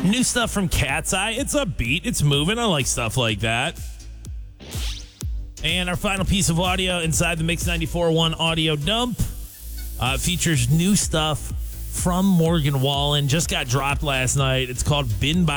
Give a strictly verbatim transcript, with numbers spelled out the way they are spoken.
New stuff from Cat's Eye. It's upbeat. It's moving. I like stuff like that. And our final piece of audio inside the Mix ninety-four point one audio dump uh, features new stuff from Morgan Wallen. Just got dropped last night. It's called Been By